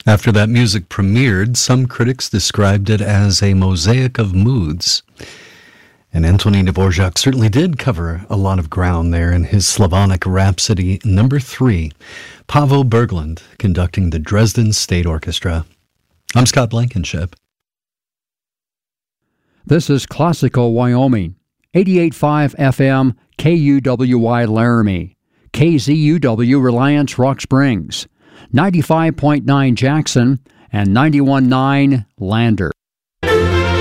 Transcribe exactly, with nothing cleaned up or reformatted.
After that music premiered, some critics described it as a mosaic of moods. And Antonín Dvorak certainly did cover a lot of ground there in his Slavonic Rhapsody number three. Paavo Berglund conducting the Dresden State Orchestra. I'm Scott Blankenship. This is Classical Wyoming, eighty-eight point five F M, K U W Y Laramie, K Z U W Reliance Rock Springs, ninety-five point nine Jackson, and ninety-one point nine Lander.